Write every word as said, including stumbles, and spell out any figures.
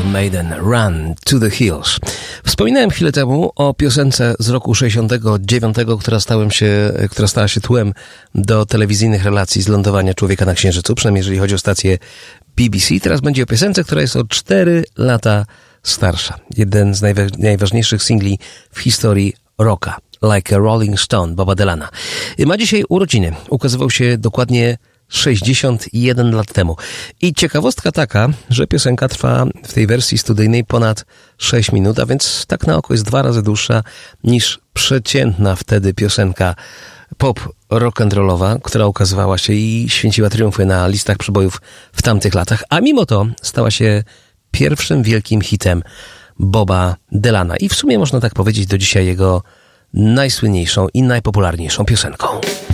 Maiden, Run to the Hills. Wspominałem chwilę temu o piosence z roku sześćdziesiątego dziewiątego, która, stałem się, która stała się tłem do telewizyjnych relacji z lądowania człowieka na Księżycu, przynajmniej jeżeli chodzi o stację B B C. Teraz będzie o piosence, która jest o cztery lata starsza. Jeden z najwa- najważniejszych singli w historii rocka. Like a Rolling Stone, Boba Dylana. Ma dzisiaj urodziny. Ukazywał się dokładnie sześćdziesiąt jeden lat temu. I ciekawostka taka, że piosenka trwa w tej wersji studyjnej ponad sześć minut, a więc tak na oko jest dwa razy dłuższa niż przeciętna wtedy piosenka pop rock'n'rollowa, która ukazywała się i święciła triumfy na listach przebojów w tamtych latach, a mimo to stała się pierwszym wielkim hitem Boba Dylana. I w sumie można tak powiedzieć do dzisiaj jego najsłynniejszą i najpopularniejszą piosenką.